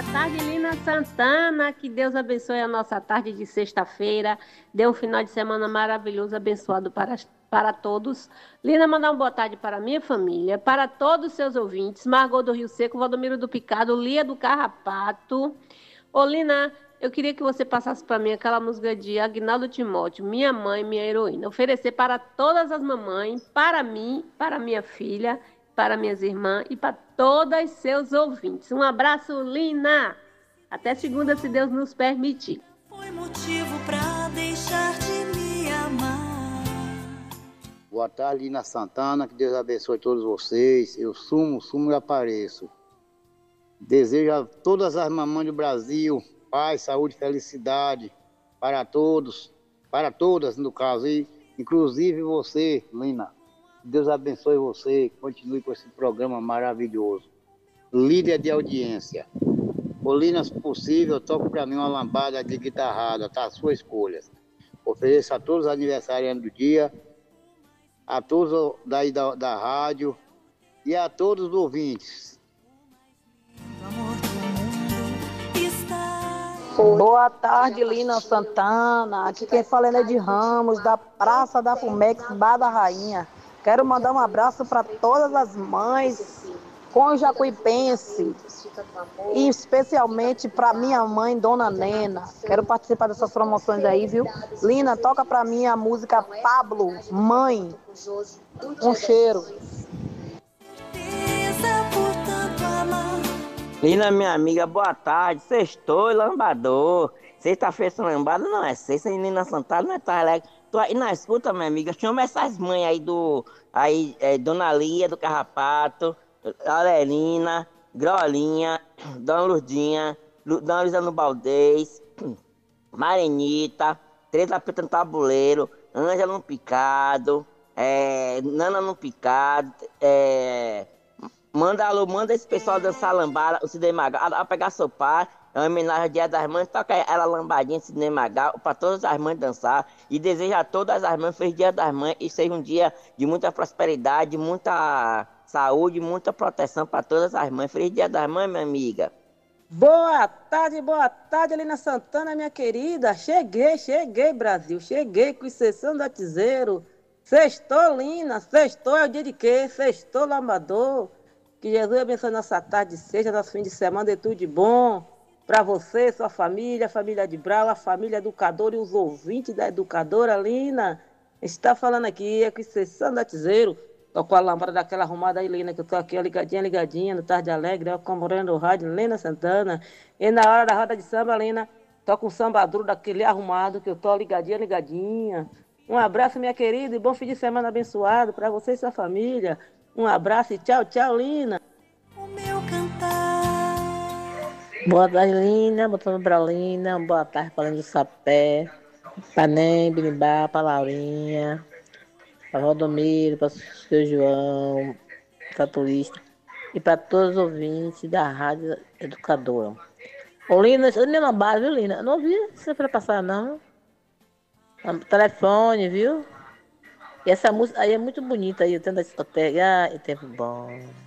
Boa tarde, Lina Santana. Que Deus abençoe a nossa tarde de sexta-feira. Dê um final de semana maravilhoso, abençoado para todos. Lina, mandar uma boa tarde para a minha família, para todos os seus ouvintes. Margot do Rio Seco, Valdomiro do Picado, Lia do Carrapato. Ô, Lina, eu queria que você passasse para mim aquela música de Agnaldo Timóteo, Minha Mãe, Minha Heroína. Oferecer para todas as mamães, para mim, para minha filha, para minhas irmãs e para todos seus ouvintes. Um abraço, Lina! Até segunda, se Deus nos permitir. Foi motivo para deixar de me amar. Boa tarde, Lina Santana. Que Deus abençoe todos vocês. Eu sumo e apareço. Desejo a todas as mamães do Brasil paz, saúde, felicidade para todos, para todas no caso, e inclusive você, Lina. Deus abençoe você, continue com esse programa maravilhoso. Líder de audiência. Ô Lina, se possível, toque para mim uma lambada de guitarrada, tá? A sua escolha. Ofereço a todos os aniversariantes do dia, a todos daí da rádio e a todos os ouvintes. Boa tarde, Lina Santana. Aqui quem fala é Neide Ramos, da Praça da Fumex, Bar da Rainha. Quero mandar um abraço para todas as mães com jacuipense e especialmente para minha mãe, Dona Nena. Quero participar dessas promoções aí, viu? Lina, toca para mim a música Pablo, Mãe. Um cheiro. Lina, minha amiga, boa tarde. Sextou, lambador. Sexta-feira sem lambada não é sexta, e Lina Santana não é tão alegre. Tô aí na escuta, minha amiga. Chama essas mães aí Dona Lia do Carrapato, Alerina, Grolinha, Dona Lurdinha, Dona Luísa no Baldez, Marenita, Teresa Preta no Tabuleiro, Ângela no Picado, Nana no Picado, Manda esse pessoal dançar lambada, o Sidney Magal, a pegar seu pai, é uma homenagem ao Dia das Mães, toca ela lambadinha, Sidney Magal, para todas as mães dançar, e desejo a todas as mães feliz Dia das Mães, e seja um dia de muita prosperidade, muita saúde, muita proteção para todas as mães. Feliz Dia das Mães, minha amiga. Boa tarde, Lina Santana, minha querida. Cheguei, Brasil, cheguei com exceção da Tizeiro. Sextou, Lina, sextou é o dia de quê? Sextou, lambador. Que Jesus abençoe nossa tarde, seja nosso fim de semana, de tudo de bom. Para você, sua família, a família de Brau, a família educadora e os ouvintes da educadora, Lina. Está falando aqui, com exceção da Tizeiro. Tô com a lâmpada daquela arrumada aí, Lina, que eu tô aqui, ó, ligadinha, no Tarde Alegre, ó, comemorando o rádio, Lina Santana. E na hora da roda de samba, Lina, tô com o samba duro daquele arrumado, que eu tô ligadinha. Um abraço, minha querida, e bom fim de semana abençoado para você e sua família. Um abraço e tchau, Lina. O meu cantar. Boa tarde, Lina, botando pra Lina. Boa tarde, falando do Sapé. Pra Nem, Binibá, pra Laurinha. Para Valdomiro, para o seu João, Catulista, e para todos os ouvintes da Rádio Educadora. Ô Lina, eu nem na base, viu, Lina? Eu não ouvi sexta-feira passada, não. Telefone, viu? E essa música aí é muito bonita aí, o tempo da discoteca, e tempo bom.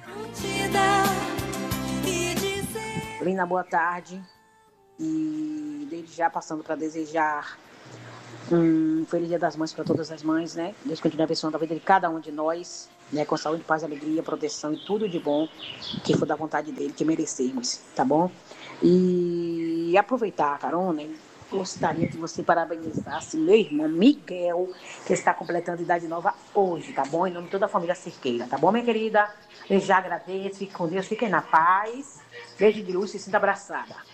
Lina, boa tarde. E desde já passando para desejar feliz Dia das Mães para todas as mães, né? Deus continue abençoando a vida de cada um de nós, né? Com saúde, paz, alegria, proteção e tudo de bom que for da vontade dele, que merecemos, tá bom? E aproveitar a carona, gostaria que você parabenizasse meu irmão Miguel, que está completando idade nova hoje, tá bom? Em nome de toda a família Cerqueira, tá bom, minha querida? Eu já agradeço, fique com Deus, fiquem na paz. Beijo de luz e sinta abraçada.